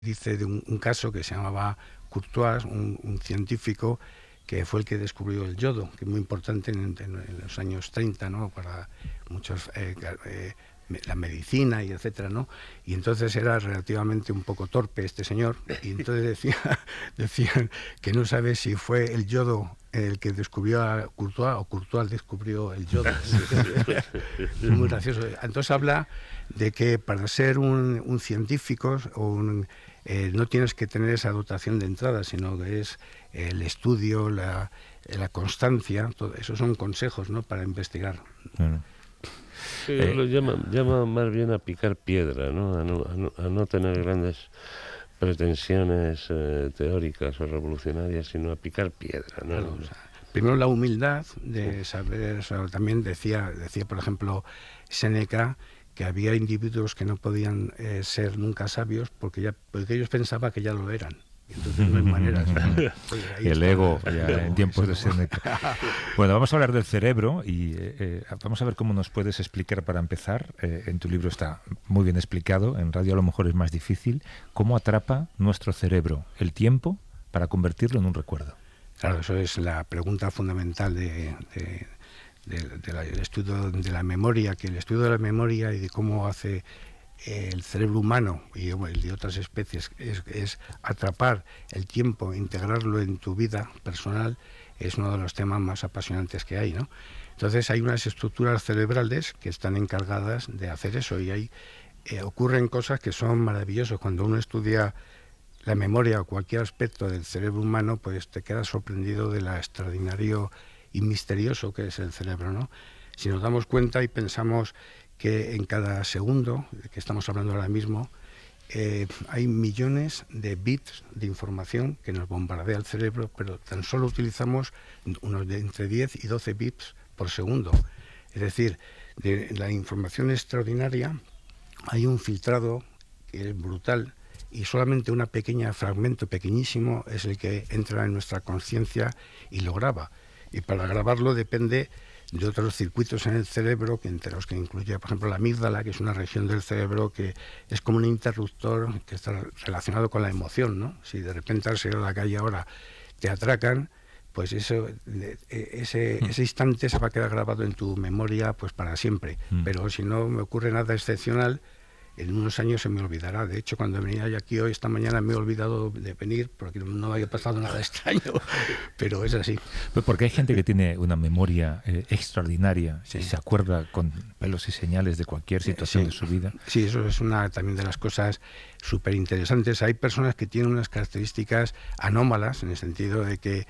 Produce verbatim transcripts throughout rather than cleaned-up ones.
Dice de un, un caso que se llamaba Courtois, un, un científico que fue el que descubrió el yodo, que es muy importante en, en, en los años treinta, ¿no? Para muchos, eh, eh, la medicina y etcétera, ¿no? Y entonces era relativamente un poco torpe este señor, y entonces decía, decían que no sabe si fue el yodo el que descubrió a Courtois o Courtois descubrió el yodo. Es muy gracioso. Entonces habla de que para ser un, un científico o un, eh, no tienes que tener esa dotación de entrada, sino que es el estudio, la, la constancia, todo, esos son consejos, ¿no?, para investigar. Bueno. Sí, Eh, lo llaman, llaman más bien a picar piedra, ¿no? A no, a no, a no tener grandes pretensiones eh, teóricas o revolucionarias, sino a picar piedra, ¿no? Claro, o sea, primero la humildad de saber, o sea, también decía, decía por ejemplo Séneca, que había individuos que no podían eh, ser nunca sabios porque ya porque ellos pensaban que ya lo eran. Entonces no hay manera. Y el ego, ya en tiempos de Séneca. Bueno, vamos a hablar del cerebro y eh, eh, vamos a ver cómo nos puedes explicar para empezar. Eh, en tu libro está muy bien explicado, en radio a lo mejor es más difícil, cómo atrapa nuestro cerebro el tiempo para convertirlo en un recuerdo. Claro, eso es la pregunta fundamental de, de, de, de la, del estudio de la memoria, que el estudio de la memoria y de cómo hace el cerebro humano y el de otras especies es, es atrapar el tiempo, integrarlo en tu vida personal, es uno de los temas más apasionantes que hay, ¿no? Entonces hay unas estructuras cerebrales que están encargadas de hacer eso y ahí eh, ocurren cosas que son maravillosas. Cuando uno estudia la memoria o cualquier aspecto del cerebro humano, pues te quedas sorprendido de lo extraordinario y misterioso que es el cerebro, ¿no? Si nos damos cuenta y pensamos que en cada segundo, que estamos hablando ahora mismo, eh, hay millones de bits de información que nos bombardea el cerebro, pero tan solo utilizamos unos de entre diez y doce bits por segundo. Es decir, de la información extraordinaria hay un filtrado que es brutal y solamente un pequeño fragmento pequeñísimo es el que entra en nuestra conciencia y lo graba. Y para grabarlo depende de otros circuitos en el cerebro, que entre los que incluye, por ejemplo, la amígdala, que es una región del cerebro que es como un interruptor que está relacionado con la emoción, ¿no? Si de repente al salir a la calle ahora te atracan, pues eso, ese, ese instante se va a quedar grabado en tu memoria pues para siempre. Mm. Pero si no me ocurre nada excepcional, en unos años se me olvidará. De hecho, cuando venía yo aquí hoy, esta mañana, me he olvidado de venir porque no había pasado nada extraño, pero es así. Porque hay gente que tiene una memoria eh, extraordinaria, sí, y se acuerda con pelos y señales de cualquier situación, sí, de su vida. Sí, eso es una también de las cosas súper interesantes. Hay personas que tienen unas características anómalas, en el sentido de que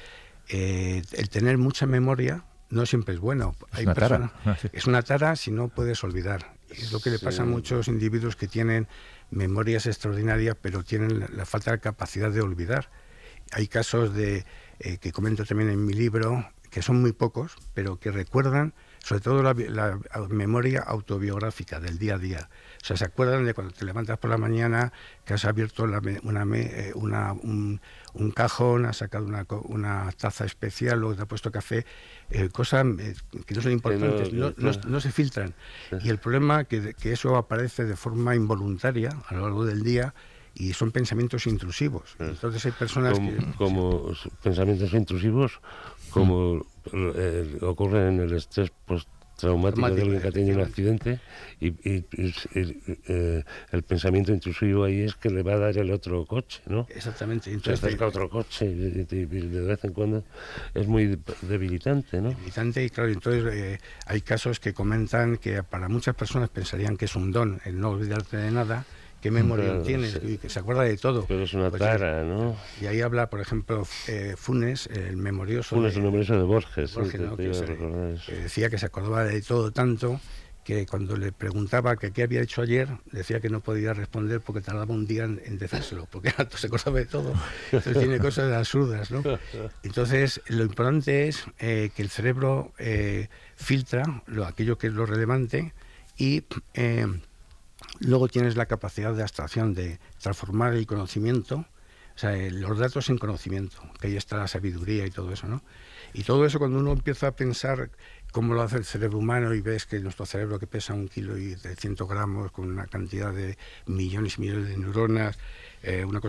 eh, el tener mucha memoria no siempre es bueno. Es Hay una persona, tara. Es una tara si no puedes olvidar. Es lo que le pasa, sí, a muchos individuos que tienen memorias extraordinarias, pero tienen la, la falta de capacidad de olvidar. Hay casos de eh, que comento también en mi libro, que son muy pocos, pero que recuerdan sobre todo la, la memoria autobiográfica del día a día. O sea, se acuerdan de cuando te levantas por la mañana, que has abierto la, una, una, un, un cajón, has sacado una, una taza especial, luego te has puesto café, eh, cosas eh, que no son importantes, no, no, no, no se filtran. Y el problema es que, que eso aparece de forma involuntaria a lo largo del día, y son pensamientos intrusivos. Entonces hay personas como, que... Como sí, pensamientos intrusivos, como mm. eh, ocurre en el estrés postraumático de alguien que ha tenido un accidente, y, y, y, y eh, el pensamiento intrusivo ahí es que le va a dar el otro coche, ¿no? Exactamente. Entonces, se acerca otro coche y, y, y de vez en cuando es muy debilitante, ¿no? Debilitante, y claro, entonces eh, hay casos que comentan que para muchas personas pensarían que es un don el no olvidarte de nada. ¿Qué memoria claro, tienes? Sí. Que se acuerda de todo. Pero es una pues, tara, ¿no? Y ahí habla, por ejemplo, eh, Funes, el memorioso. Funes, el memorioso de Borges. Borges, sí, ¿no? te, que, te se, que decía que se acordaba de todo tanto que cuando le preguntaba que qué había hecho ayer, decía que no podía responder porque tardaba un día en, en decírselo, porque se acordaba de todo. Entonces tiene cosas absurdas, ¿no? Entonces, lo importante es eh, que el cerebro eh, filtra lo, aquello que es lo relevante y... Eh, Luego tienes la capacidad de abstracción, de transformar el conocimiento, o sea, los datos en conocimiento, que ahí está la sabiduría y todo eso, ¿no? Y todo eso, cuando uno empieza a pensar cómo lo hace el cerebro humano, y ves que nuestro cerebro, que pesa un kilo y trescientos gramos, con una cantidad de millones y millones de neuronas, eh, una cosa